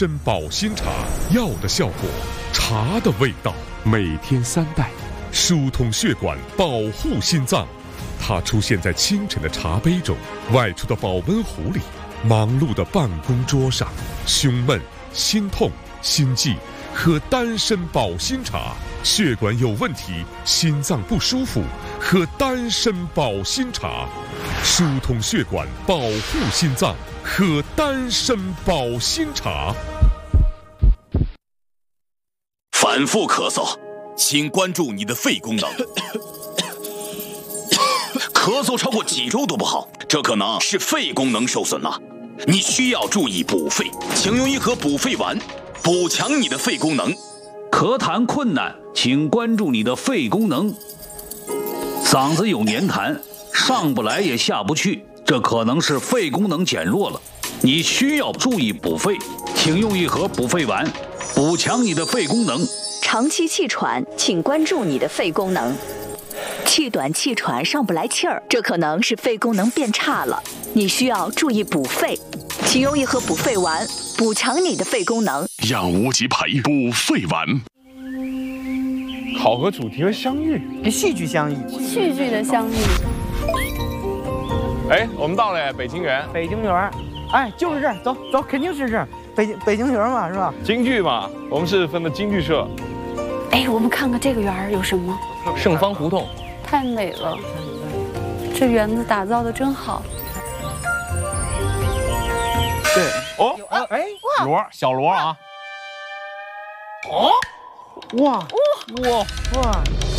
参保心茶，药的效果，茶的味道，每天3袋，疏通血管，保护心脏。它出现在清晨的茶杯中，外出的保温壶里，忙碌的办公桌上。胸闷、心痛、心悸，喝丹参保心茶；血管有问题、心脏不舒服，喝丹参保心茶。疏通血管，保护心脏，喝丹参保心茶。 反复咳嗽，请关注你的肺功能。咳嗽超过几周都不好，这可能是肺功能受损了。你需要注意补肺，请用一盒补肺丸，补强你的肺功能。 咳痰困难，请关注你的肺功能。嗓子有黏痰，上不来也下不去，这可能是肺功能减弱了。你需要注意补肺，请用一盒补肺丸，补强你的肺功能。 长期气喘，请关注你的肺功能。气短气喘上不来气儿，这可能是肺功能变差了，你需要注意补肺，请用一盒补肺丸，补强你的肺功能。 让无极培补肺丸。 考核主题和相遇， 戏剧相遇， 戏剧的相遇。 哎，我们到了北京园， 北京园，哎，就是这儿，走走，肯定是这儿，北京园嘛，是吧？ 京剧嘛，我们是分的京剧社。 哎，我们看看这个园儿有什么？ 盛芳胡同， 太美了，这园子打造的真好。 对， 哦， 哎， 螺，小螺啊。 哦，哇哇哇哇！